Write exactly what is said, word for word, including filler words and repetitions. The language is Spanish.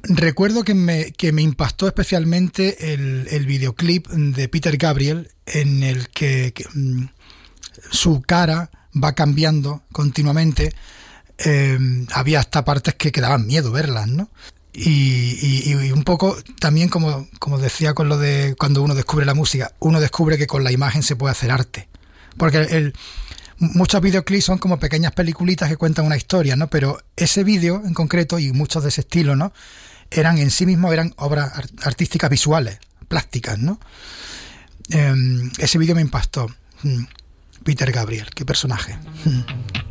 Recuerdo que me, que me impactó especialmente el, el videoclip de Peter Gabriel, en el que, que mm, su cara va cambiando continuamente. Eh, había hasta partes que quedaban miedo verlas, ¿no? Y, y, y un poco también, como, como decía con lo de cuando uno descubre la música, uno descubre que con la imagen se puede hacer arte. Porque el, el, muchos videoclips son como pequeñas peliculitas que cuentan una historia, ¿no? Pero ese vídeo en concreto, y muchos de ese estilo, ¿no?, eran en sí mismos eran obras artísticas visuales, plásticas, ¿no? Eh, ese vídeo me impactó. Peter Gabriel, qué personaje.